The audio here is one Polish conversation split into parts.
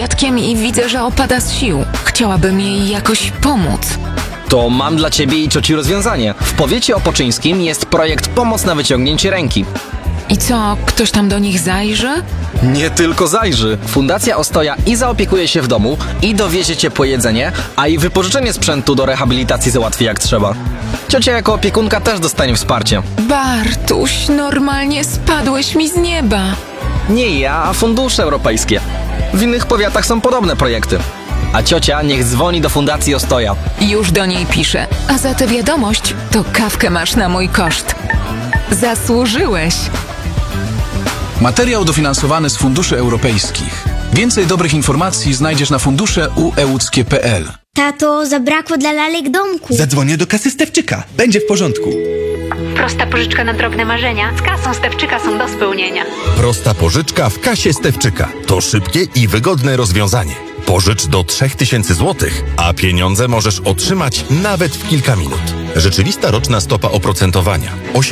dziadkiem i widzę, że opada z sił. Chciałabym jej jakoś pomóc. To mam dla ciebie i cioci rozwiązanie. W powiecie opoczyńskim jest projekt Pomoc na wyciągnięcie ręki. I co, ktoś tam do nich zajrzy? Nie tylko zajrzy. Fundacja Ostoja i zaopiekuje się w domu, i dowiezie ciepłe jedzenie, a i wypożyczenie sprzętu do rehabilitacji załatwi jak trzeba. Ciocia jako opiekunka też dostanie wsparcie. Bartuś, normalnie spadłeś mi z nieba. Nie ja, a fundusze europejskie. W innych powiatach są podobne projekty. A ciocia niech dzwoni do Fundacji Ostoja. Już do niej piszę. A za tę wiadomość to kawkę masz na mój koszt. Zasłużyłeś. Materiał dofinansowany z funduszy europejskich. Więcej dobrych informacji znajdziesz na funduszeueuckie.pl. Tato, zabrakło dla lalek domku. Zadzwonię do kasy Stewczyka. Będzie w porządku. Prosta pożyczka na drobne marzenia. Z kasą Stewczyka są do spełnienia. Prosta pożyczka w kasie Stewczyka. To szybkie i wygodne rozwiązanie. Pożycz do 3000 zł, a pieniądze możesz otrzymać nawet w kilka minut. Rzeczywista roczna stopa oprocentowania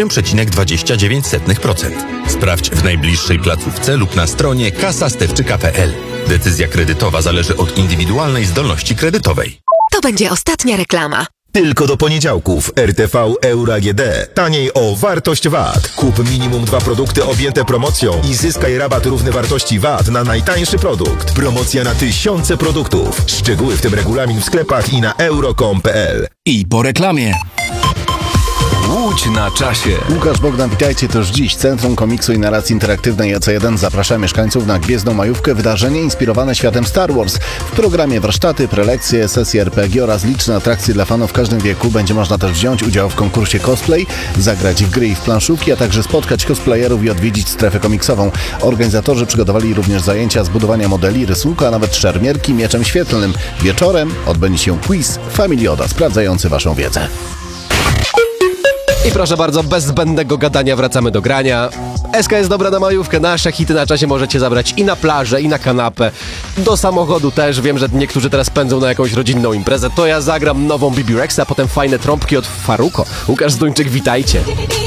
8,29%. Sprawdź w najbliższej placówce lub na stronie kasastewczyka.pl. Decyzja kredytowa zależy od indywidualnej zdolności kredytowej. To będzie ostatnia reklama. Tylko do poniedziałków RTV Euro AGD. Taniej o wartość VAT. Kup minimum 2 produkty objęte promocją i zyskaj rabat równy wartości VAT na najtańszy produkt. Promocja na tysiące produktów. Szczegóły w tym regulamin w sklepach i na euro.com.pl. I po reklamie. Łódź na czasie. Łukasz Bogdan, witajcie. To już dziś Centrum Komiksu i Narracji Interaktywnej EC1 zaprasza mieszkańców na gwiezdną majówkę, wydarzenie inspirowane światem Star Wars. W programie warsztaty, prelekcje, sesje RPG oraz liczne atrakcje dla fanów w każdym wieku. Będzie można też wziąć udział w konkursie cosplay, zagrać w gry i w planszówki, a także spotkać cosplayerów i odwiedzić strefę komiksową. Organizatorzy przygotowali również zajęcia z budowania modeli, rysunku, a nawet szermierki mieczem świetlnym. Wieczorem odbędzie się quiz Family Oda, sprawdzający waszą wiedzę. I proszę bardzo, bez zbędnego gadania wracamy do grania. SK jest dobra na majówkę, nasze hity na czasie możecie zabrać i na plażę, i na kanapę. Do samochodu też, wiem, że niektórzy teraz pędzą na jakąś rodzinną imprezę. To ja zagram nową Bibi Rexa, a potem fajne trąbki od Faruko. Łukasz Zduńczyk, witajcie.